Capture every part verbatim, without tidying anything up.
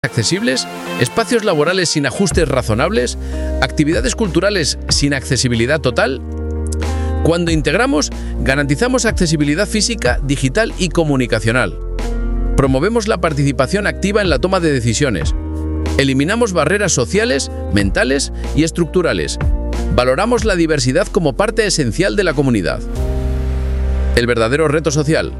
accesibles, espacios laborales sin ajustes razonables, actividades culturales sin accesibilidad total. Cuando integramos, garantizamos accesibilidad física, digital y comunicacional. Promovemos la participación activa en la toma de decisiones. Eliminamos barreras sociales, mentales y estructurales. Valoramos la diversidad como parte esencial de la comunidad. El verdadero reto social.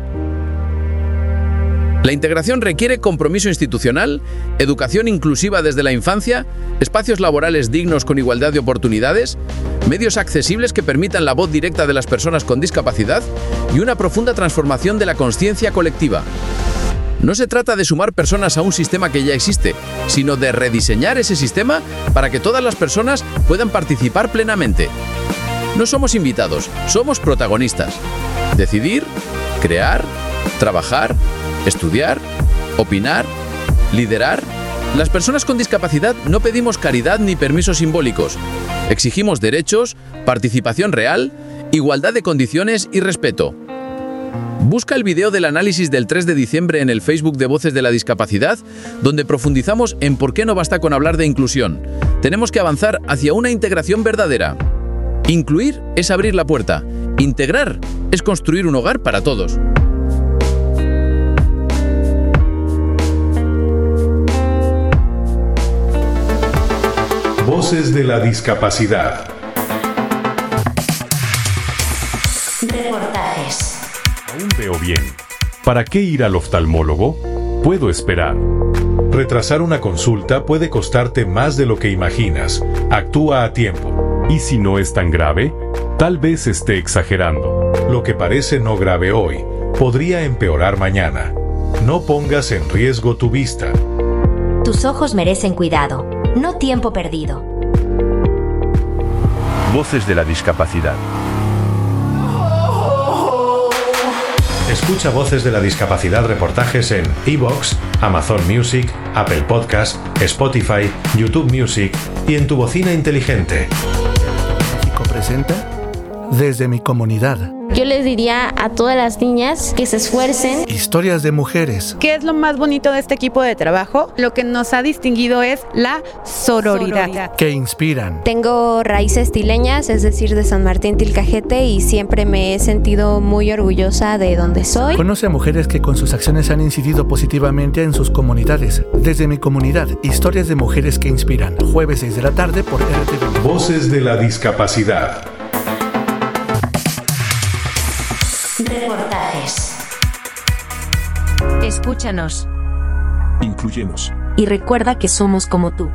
La integración requiere compromiso institucional, educación inclusiva desde la infancia, espacios laborales dignos con igualdad de oportunidades, medios accesibles que permitan la voz directa de las personas con discapacidad y una profunda transformación de la consciencia colectiva. No se trata de sumar personas a un sistema que ya existe, sino de rediseñar ese sistema para que todas las personas puedan participar plenamente. No somos invitados, somos protagonistas. Decidir, crear, trabajar, estudiar, opinar, liderar. Las personas con discapacidad no pedimos caridad ni permisos simbólicos. Exigimos derechos, participación real, igualdad de condiciones y respeto. Busca el video del análisis del tres de diciembre en el Facebook de Voces de la Discapacidad, donde profundizamos en por qué no basta con hablar de inclusión. Tenemos que avanzar hacia una integración verdadera. Incluir es abrir la puerta. Integrar es construir un hogar para todos. Voces de la Discapacidad. Reportajes. Aún veo bien. ¿Para qué ir al oftalmólogo? Puedo esperar. Retrasar una consulta puede costarte más de lo que imaginas. Actúa a tiempo. ¿Y si no es tan grave? Tal vez esté exagerando. Lo que parece no grave hoy podría empeorar mañana. No pongas en riesgo tu vista. Tus ojos merecen cuidado, no tiempo perdido. Voces de la Discapacidad. Escucha Voces de la Discapacidad reportajes en iVoox, Amazon Music, Apple Podcast, Spotify, YouTube Music y en tu bocina inteligente. México presenta Desde mi comunidad. Yo les diría a todas las niñas que se esfuercen. Historias de mujeres. ¿Qué es lo más bonito de este equipo de trabajo? Lo que nos ha distinguido es la sororidad. sororidad. Que inspiran. Tengo raíces tileñas, es decir, de San Martín Tilcajete, y siempre me he sentido muy orgullosa de donde soy. Conoce a mujeres que con sus acciones han incidido positivamente en sus comunidades. Desde mi comunidad, historias de mujeres que inspiran. Jueves seis de la tarde por R T V. Voces de la Discapacidad. Reportajes. Escúchanos. Inclúyenos. Y recuerda que somos como tú.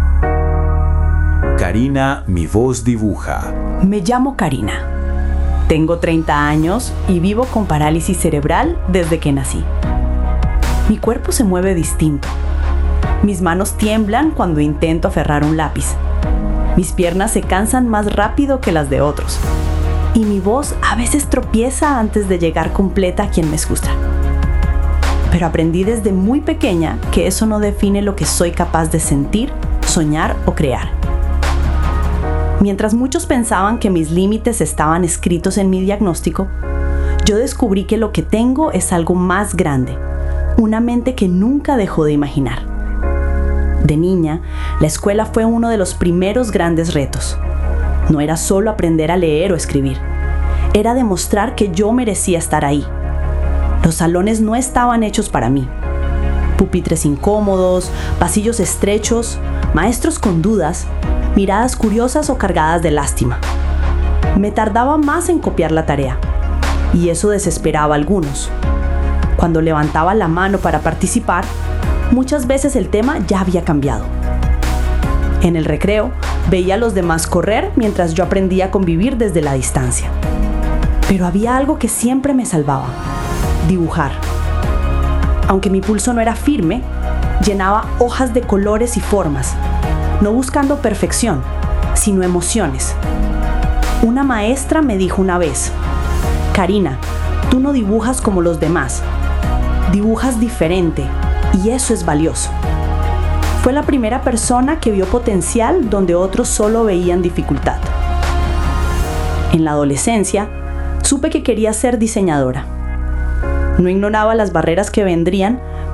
Karina, mi voz dibuja. Me llamo Karina. Tengo treinta años y vivo con parálisis cerebral desde que nací. Mi cuerpo se mueve distinto. Mis manos tiemblan cuando intento aferrar un lápiz. Mis piernas se cansan más rápido que las de otros. Y mi voz a veces tropieza antes de llegar completa a quien me escucha. Pero aprendí desde muy pequeña que eso no define lo que soy capaz de sentir, soñar o crear. Mientras muchos pensaban que mis límites estaban escritos en mi diagnóstico, yo descubrí que lo que tengo es algo más grande, una mente que nunca dejó de imaginar. De niña, la escuela fue uno de los primeros grandes retos. No era solo aprender a leer o escribir, era demostrar que yo merecía estar ahí. Los salones no estaban hechos para mí. Pupitres incómodos, pasillos estrechos, maestros con dudas, miradas curiosas o cargadas de lástima. Me tardaba más en copiar la tarea, y eso desesperaba a algunos. Cuando levantaba la mano para participar, muchas veces el tema ya había cambiado. En el recreo, veía a los demás correr mientras yo aprendía a convivir desde la distancia. Pero había algo que siempre me salvaba: dibujar. Aunque mi pulso no era firme, llenaba hojas de colores y formas, no buscando perfección, sino emociones. Una maestra me dijo una vez: Karina, tú no dibujas como los demás, dibujas diferente, y eso es valioso. Fue la primera persona que vio potencial donde otros solo veían dificultad. En la adolescencia, supe que quería ser diseñadora. No ignoraba las barreras que vendrían,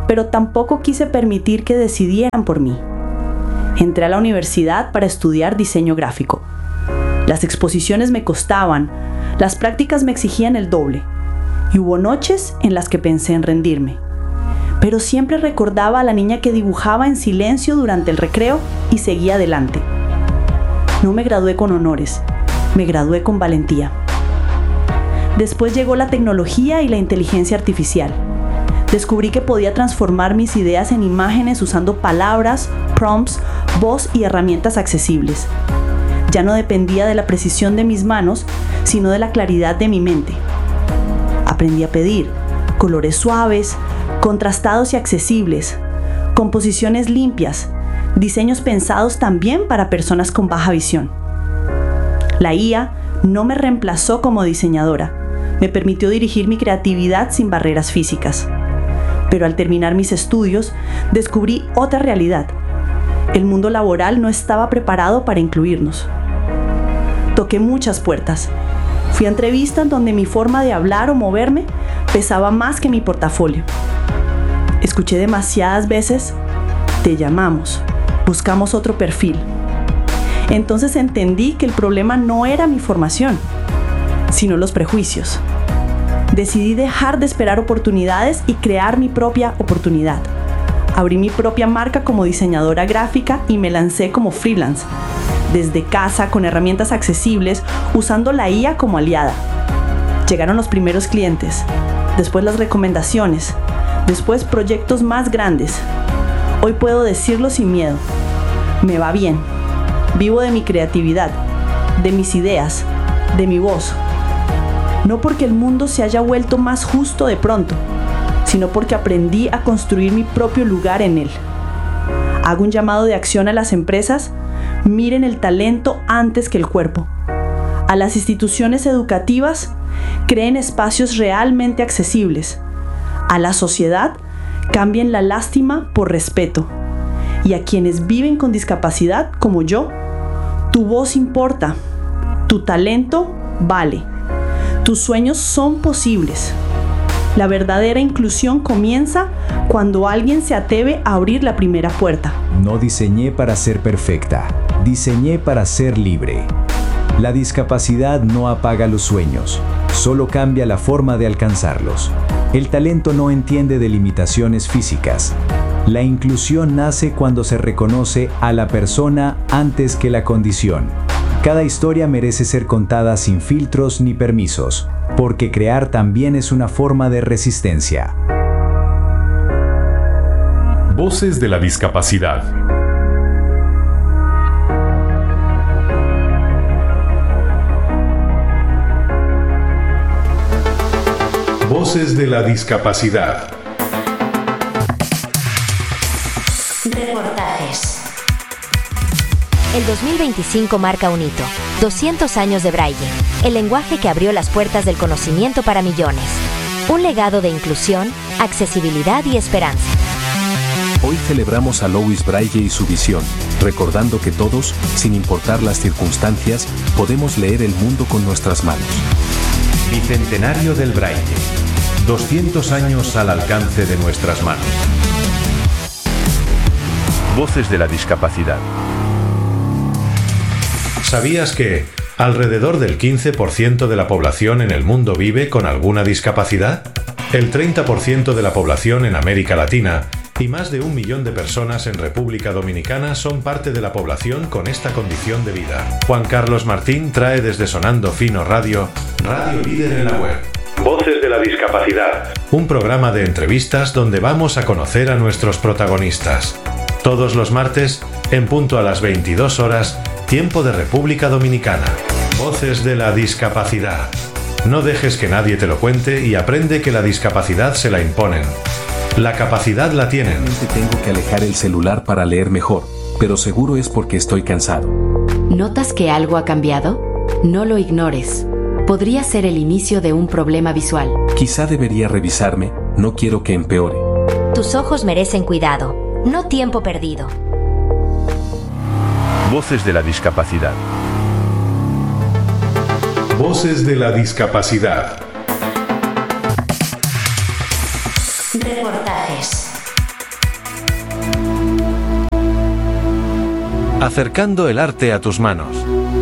pero tampoco quise permitir que decidieran por mí. Entré a la universidad para estudiar diseño gráfico. Las exposiciones me costaban, las prácticas me exigían el doble, y hubo noches en las que pensé en rendirme. Pero siempre recordaba a la niña que dibujaba en silencio durante el recreo y seguía adelante. No me gradué con honores, me gradué con valentía. Después llegó la tecnología y la inteligencia artificial. Descubrí que podía transformar mis ideas en imágenes usando palabras, prompts, voz y herramientas accesibles. Ya no dependía de la precisión de mis manos, sino de la claridad de mi mente. Aprendí a pedir colores suaves, contrastados y accesibles, composiciones limpias, diseños pensados también para personas con baja visión. La I A no me reemplazó como diseñadora, me permitió dirigir mi creatividad sin barreras físicas. Pero al terminar mis estudios, descubrí otra realidad. El mundo laboral no estaba preparado para incluirnos. Toqué muchas puertas. Fui a entrevistas donde mi forma de hablar o moverme pesaba más que mi portafolio. Escuché demasiadas veces, te llamamos, buscamos otro perfil. Entonces entendí que el problema no era mi formación, sino los prejuicios. Decidí dejar de esperar oportunidades y crear mi propia oportunidad. Abrí mi propia marca como diseñadora gráfica y me lancé como freelance, desde casa con herramientas accesibles, usando la I A como aliada. Llegaron los primeros clientes, después las recomendaciones, después proyectos más grandes. Hoy puedo decirlo sin miedo. Me va bien. Vivo de mi creatividad, de mis ideas, de mi voz. No porque el mundo se haya vuelto más justo de pronto, sino porque aprendí a construir mi propio lugar en él. Hago un llamado de acción a las empresas: miren el talento antes que el cuerpo. A las instituciones educativas, creen espacios realmente accesibles. A la sociedad, cambien la lástima por respeto. Y a quienes viven con discapacidad, como yo, tu voz importa, tu talento vale. Tus sueños son posibles. La verdadera inclusión comienza cuando alguien se atreve a abrir la primera puerta. No diseñé para ser perfecta, diseñé para ser libre. La discapacidad no apaga los sueños, solo cambia la forma de alcanzarlos. El talento no entiende de limitaciones físicas. La inclusión nace cuando se reconoce a la persona antes que la condición. Cada historia merece ser contada sin filtros ni permisos, porque crear también es una forma de resistencia. Voces de la discapacidad. Voces de la discapacidad. Reportajes. El dos mil veinticinco marca un hito. doscientos años de Braille, el lenguaje que abrió las puertas del conocimiento para millones. Un legado de inclusión, accesibilidad y esperanza. Hoy celebramos a Louis Braille y su visión, recordando que todos, sin importar las circunstancias, podemos leer el mundo con nuestras manos. Bicentenario del Braille. doscientos años al alcance de nuestras manos. Voces de la discapacidad. ¿Sabías que alrededor del quince por ciento de la población en el mundo vive con alguna discapacidad? El treinta por ciento de la población en América Latina y más de un millón de personas en República Dominicana son parte de la población con esta condición de vida. Juan Carlos Martín trae desde Sonando Fino Radio, Radio Líder en la Web. Voces de la discapacidad. Un programa de entrevistas donde vamos a conocer a nuestros protagonistas. Todos los martes, en punto a las veintidós horas, tiempo de República Dominicana. Voces de la discapacidad. No dejes que nadie te lo cuente y aprende que la discapacidad se la imponen. La capacidad la tienen. Tengo que alejar el celular para leer mejor, pero seguro es porque estoy cansado. ¿Notas que algo ha cambiado? No lo ignores. Podría ser el inicio de un problema visual. Quizá debería revisarme, no quiero que empeore. Tus ojos merecen cuidado, no tiempo perdido. Voces de la discapacidad. Voces de la discapacidad. Reportajes. acercando el arte a tus manos.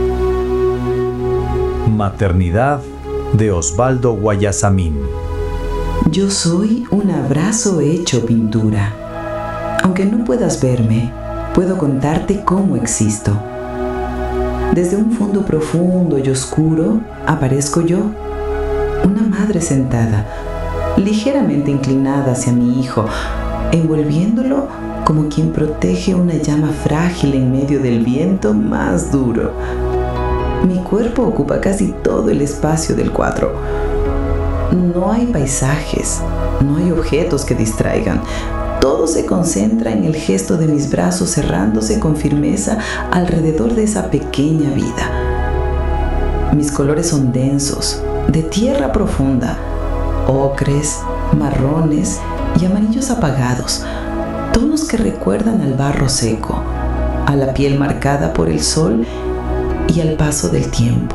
Maternidad de Osvaldo Guayasamín. Yo soy un abrazo hecho pintura. Aunque no puedas verme, puedo contarte cómo existo. Desde un fondo profundo y oscuro aparezco yo, una madre sentada, ligeramente inclinada hacia mi hijo, envolviéndolo como quien protege una llama frágil en medio del viento más duro. Mi cuerpo ocupa casi todo el espacio del cuadro. No hay paisajes, no hay objetos que distraigan. Todo se concentra en el gesto de mis brazos cerrándose con firmeza alrededor de esa pequeña vida. Mis colores son densos, de tierra profunda, ocres, marrones y amarillos apagados, tonos que recuerdan al barro seco, a la piel marcada por el sol y al paso del tiempo.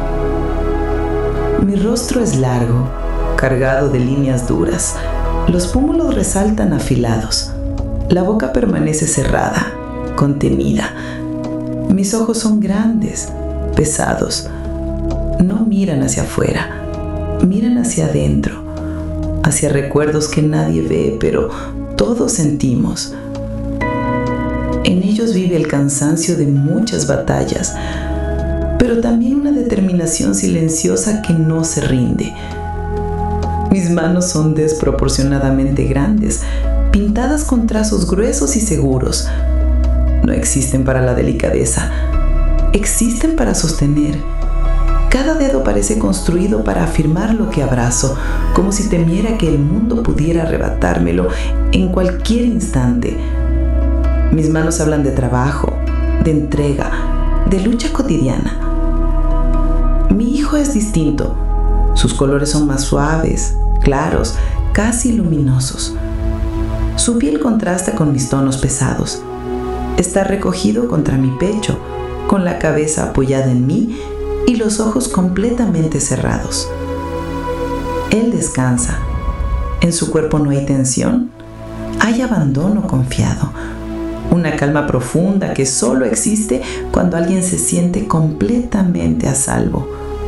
Mi rostro es largo, cargado de líneas duras. Los pómulos resaltan afilados. La boca permanece cerrada, contenida. Mis ojos son grandes, pesados. No miran hacia afuera, miran hacia adentro, hacia recuerdos que nadie ve, pero todos sentimos. En ellos vive el cansancio de muchas batallas, pero también una determinación silenciosa que no se rinde. Mis manos son desproporcionadamente grandes, pintadas con trazos gruesos y seguros. No existen para la delicadeza, existen para sostener. Cada dedo parece construido para afirmar lo que abrazo, como si temiera que el mundo pudiera arrebatármelo en cualquier instante. Mis manos hablan de trabajo, de entrega, de lucha cotidiana. Mi hijo es distinto. Sus colores son más suaves, claros, casi luminosos. Su piel contrasta con mis tonos pesados. Está recogido contra mi pecho, con la cabeza apoyada en mí y los ojos completamente cerrados. Él descansa. En su cuerpo no hay tensión, hay abandono confiado, una calma profunda que solo existe cuando alguien se siente completamente a salvo.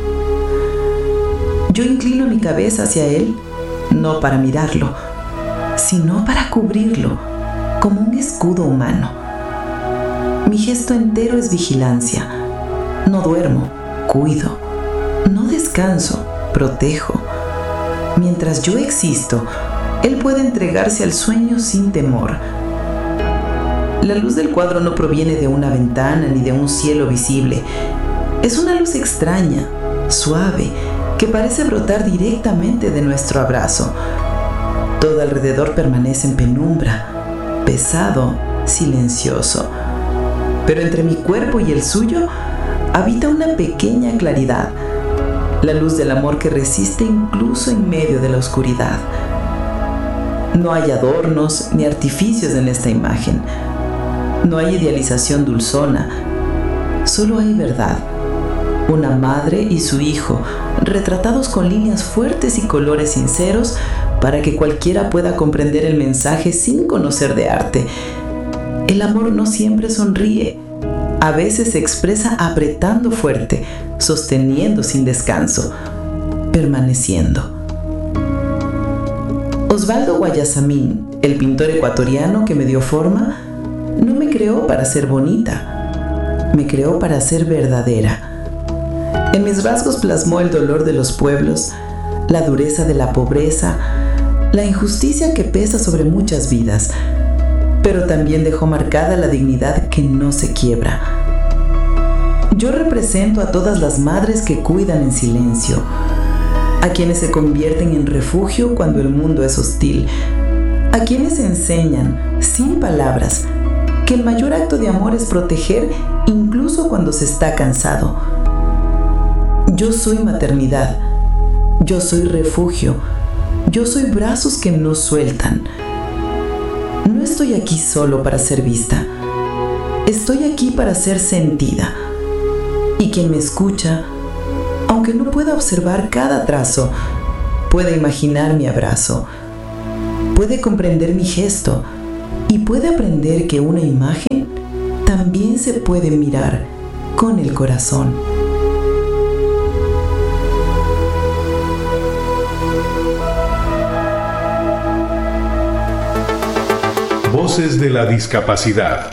Yo inclino mi cabeza hacia él, no para mirarlo, sino para cubrirlo, como un escudo humano. Mi gesto entero es vigilancia. No duermo, cuido. No descanso, protejo. Mientras yo existo, él puede entregarse al sueño sin temor. La luz del cuadro no proviene de una ventana ni de un cielo visible. Es una luz extraña, suave, que parece brotar directamente de nuestro abrazo. Todo alrededor permanece en penumbra, pesado, silencioso. Pero entre mi cuerpo y el suyo habita una pequeña claridad, la luz del amor que resiste incluso en medio de la oscuridad. No hay adornos ni artificios en esta imagen. No hay idealización dulzona. Solo hay verdad. Una madre y su hijo, retratados con líneas fuertes y colores sinceros para que cualquiera pueda comprender el mensaje sin conocer de arte. El amor no siempre sonríe. A veces se expresa apretando fuerte, sosteniendo sin descanso, permaneciendo. Osvaldo Guayasamín, el pintor ecuatoriano que me dio forma, no me creó para ser bonita, me creó para ser verdadera. En mis rasgos plasmó el dolor de los pueblos, la dureza de la pobreza, la injusticia que pesa sobre muchas vidas, pero también dejó marcada la dignidad que no se quiebra. Yo represento a todas las madres que cuidan en silencio, a quienes se convierten en refugio cuando el mundo es hostil, a quienes enseñan, sin palabras, que el mayor acto de amor es proteger incluso cuando se está cansado. Yo soy maternidad, yo soy refugio, yo soy brazos que no sueltan. No estoy aquí solo para ser vista, estoy aquí para ser sentida. Y quien me escucha, aunque no pueda observar cada trazo, puede imaginar mi abrazo, puede comprender mi gesto y puede aprender que una imagen también también se puede mirar con el corazón. Voces de la discapacidad.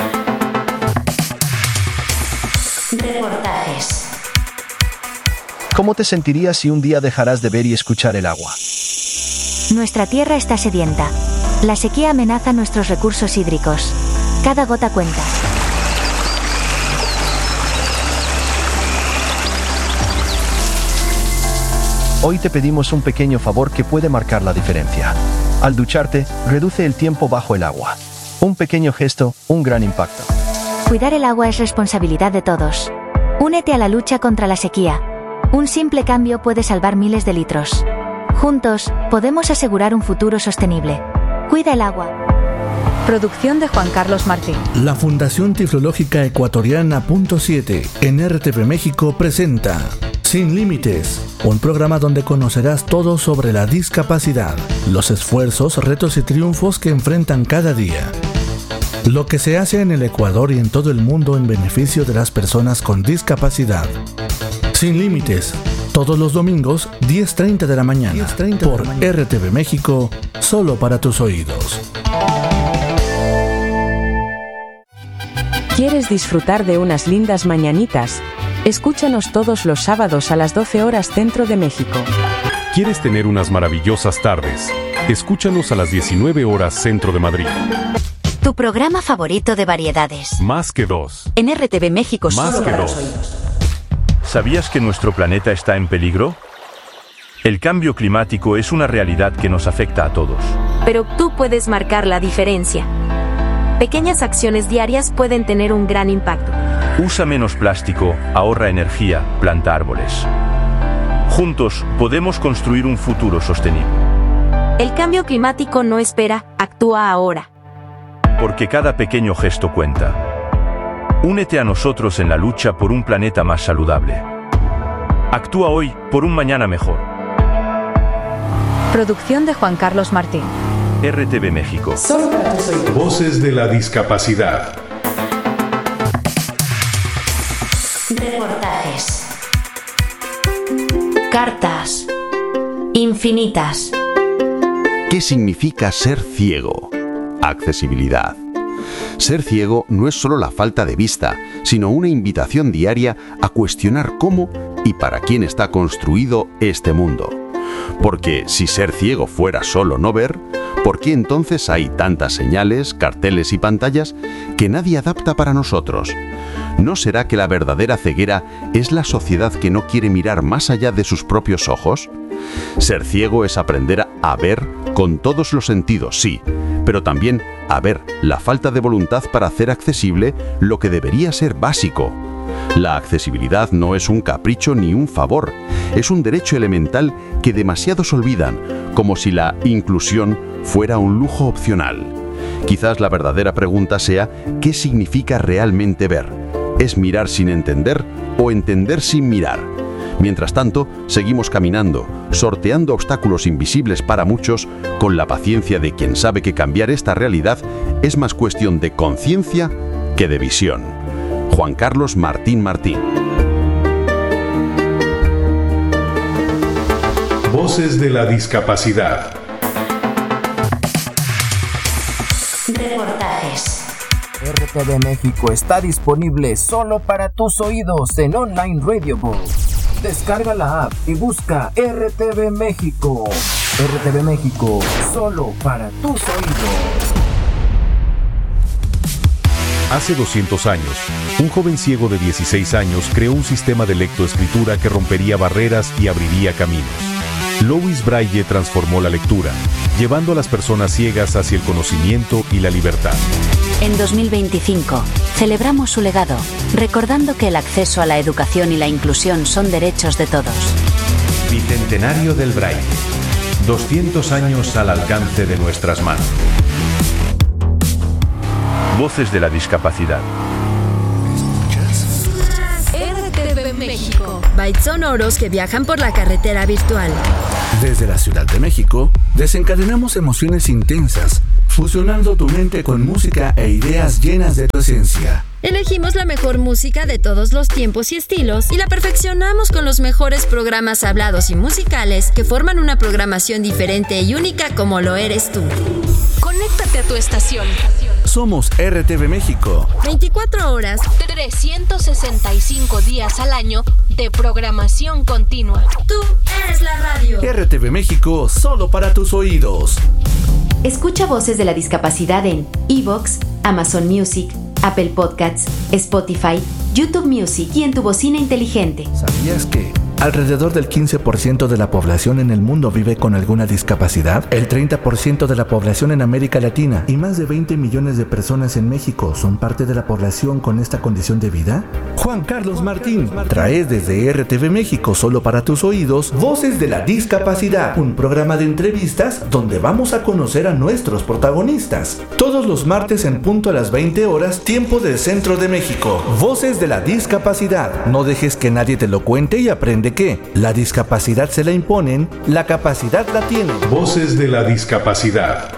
Reportajes. ¿Cómo te sentirías si un día dejarás de ver y escuchar el agua? Nuestra tierra está sedienta. La sequía amenaza nuestros recursos hídricos. Cada gota cuenta. Hoy te pedimos un pequeño favor que puede marcar la diferencia. Al ducharte, reduce el tiempo bajo el agua. Un pequeño gesto, un gran impacto. Cuidar el agua es responsabilidad de todos. Únete a la lucha contra la sequía. Un simple cambio puede salvar miles de litros. Juntos, podemos asegurar un futuro sostenible. Cuida el agua. Producción de Juan Carlos Martín. La Fundación Tiflológica Ecuatoriana Punto siete en R T V México presenta Sin Límites, un programa donde conocerás todo sobre la discapacidad, los esfuerzos, retos y triunfos que enfrentan cada día. Lo que se hace en el Ecuador y en todo el mundo en beneficio de las personas con discapacidad. Sin Límites, todos los domingos, diez treinta de la mañana, por R T V México, solo para tus oídos. ¿Quieres disfrutar de unas lindas mañanitas? Escúchanos todos los sábados a las doce horas Centro de México. ¿Quieres tener unas maravillosas tardes? Escúchanos a las diecinueve horas Centro de Madrid. Tu programa favorito de variedades. Más que dos. En R T V México, Más solo que para dos. los oídos. ¿Sabías que nuestro planeta está en peligro? El cambio climático es una realidad que nos afecta a todos. Pero tú puedes marcar la diferencia. Pequeñas acciones diarias pueden tener un gran impacto. Usa menos plástico, ahorra energía, planta árboles. Juntos podemos construir un futuro sostenible. El cambio climático no espera, actúa ahora. Porque cada pequeño gesto cuenta. Únete a nosotros en la lucha por un planeta más saludable. Actúa hoy por un mañana mejor. Producción de Juan Carlos Martín. R T V México. Voces de la discapacidad. Reportajes. Cartas. Infinitas. ¿Qué significa ser ciego? Accesibilidad. Ser ciego no es solo la falta de vista, sino una invitación diaria a cuestionar cómo y para quién está construido este mundo. Porque si ser ciego fuera solo no ver, ¿por qué entonces hay tantas señales, carteles y pantallas que nadie adapta para nosotros? ¿No será que la verdadera ceguera es la sociedad que no quiere mirar más allá de sus propios ojos? Ser ciego es aprender a ver con todos los sentidos, sí, pero también a ver la falta de voluntad para hacer accesible lo que debería ser básico. La accesibilidad no es un capricho ni un favor, es un derecho elemental que demasiados olvidan, como si la inclusión fuera un lujo opcional. Quizás la verdadera pregunta sea, ¿qué significa realmente ver? ¿Es mirar sin entender o entender sin mirar? Mientras tanto, seguimos caminando, sorteando obstáculos invisibles para muchos, con la paciencia de quien sabe que cambiar esta realidad es más cuestión de conciencia que de visión. Juan Carlos Martín Martín. Voces de la discapacidad. Reportajes. R T V México está disponible solo para tus oídos en Online Radio Book. Descarga la app y busca R T V México. R T V México, solo para tus oídos. Hace doscientos años, un joven ciego de dieciséis años creó un sistema de lectoescritura que rompería barreras y abriría caminos. Louis Braille transformó la lectura, llevando a las personas ciegas hacia el conocimiento y la libertad. En dos mil veinticinco, celebramos su legado, recordando que el acceso a la educación y la inclusión son derechos de todos. Bicentenario del Braille. doscientos años al alcance de nuestras manos. Voces de la discapacidad. R T V México. Bytes sonoros que viajan por la carretera virtual. Desde la Ciudad de México, desencadenamos emociones intensas, fusionando tu mente con música e ideas llenas de tu esencia. Elegimos la mejor música de todos los tiempos y estilos y la perfeccionamos con los mejores programas hablados y musicales que forman una programación diferente y única como lo eres tú. Conéctate a tu estación. Somos R T V México. veinticuatro horas, trescientos sesenta y cinco días al año de programación continua. Tú eres la radio. R T V México, solo para tus oídos. Escucha Voces de la Discapacidad en iVoox, Amazon Music, Apple Podcasts, Spotify, YouTube Music y en tu bocina inteligente. ¿Sabías que alrededor del quince por ciento de la población en el mundo vive con alguna discapacidad? El treinta por ciento de la población en América Latina y más de veinte millones de personas en México son parte de la población con esta condición de vida. Juan Carlos Martín trae desde R T V México, solo para tus oídos, Voces de la Discapacidad, un programa de entrevistas donde vamos a conocer a nuestros protagonistas. Todos los martes en punto a las veinte horas, tiempo del centro de México. Voces de la Discapacidad. No dejes que nadie te lo cuente y aprende que la discapacidad se la imponen, la capacidad la tienen. Voces de la Discapacidad.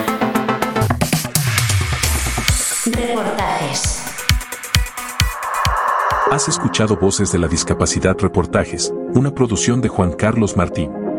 Reportajes. Has escuchado Voces de la Discapacidad Reportajes, una producción de Juan Carlos Martín.